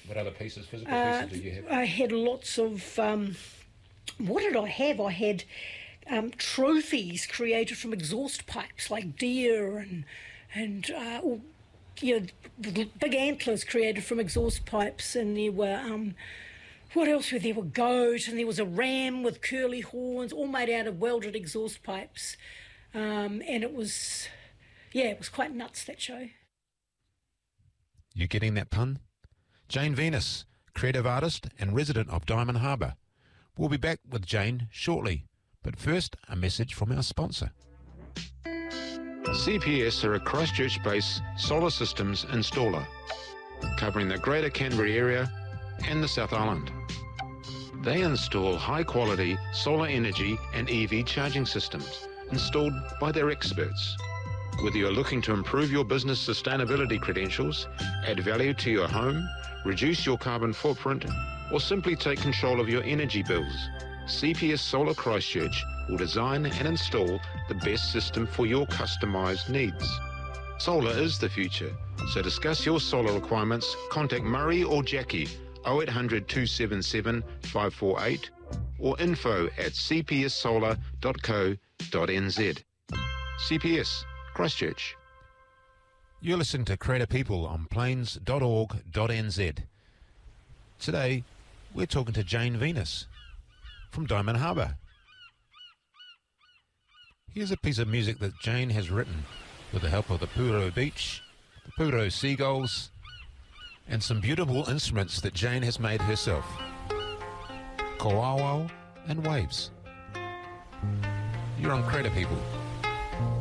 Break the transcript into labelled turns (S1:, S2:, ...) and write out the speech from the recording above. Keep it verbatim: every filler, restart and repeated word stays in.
S1: what other pieces, physical
S2: Uh,
S1: pieces did you have?
S2: I had lots of, um, what did I have? I had um, trophies created from exhaust pipes, like deer and, and uh, or, you know, big antlers created from exhaust pipes, and there were, um, what else were there? There were goat, and there was a ram with curly horns, all made out of welded exhaust pipes. Um, and it was, yeah, it was quite nuts, that show.
S1: You getting that pun? Jane Venus, creative artist and resident of Diamond Harbour. We'll be back with Jane shortly, but first a message from our sponsor.
S3: C P S are a Christchurch-based solar systems installer, covering the Greater Canterbury area and the South Island. They install high-quality solar energy and E V charging systems installed by their experts. Whether you're looking to improve your business sustainability credentials, add value to your home, reduce your carbon footprint, or simply take control of your energy bills, C P S Solar Christchurch will design and install the best system for your customised needs. Solar is the future, so discuss your solar requirements. Contact Murray or Jackie oh eight hundred, two seven seven, five four eight or info at c p s solar dot co dot n z. C P S Christchurch.
S1: You're listening to Creative People on plains dot org dot n z. Today, we're talking to Jane Venus from Diamond Harbour. Here's a piece of music that Jane has written with the help of the Puro Beach, the Puro Seagulls, and some beautiful instruments that Jane has made herself. Kawawao and Waves. You're on Creative People.